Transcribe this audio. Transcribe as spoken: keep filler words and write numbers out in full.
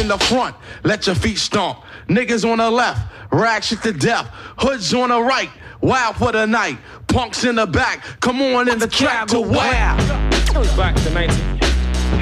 in the front, let your feet stomp. Niggas on the left, rag shit to death. Hoods on the right, wild for the night. Punks in the back, come on in the track to wow. Back to nineteen